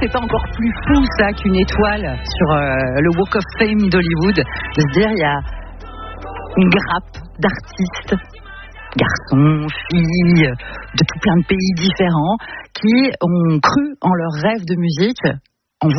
c'est pas encore plus fou ça qu'une étoile sur le Walk of Fame d'Hollywood, de se dire il y a une grappe d'artistes, garçons, filles, de tout plein de pays différents, qui ont cru en leur rêve de musique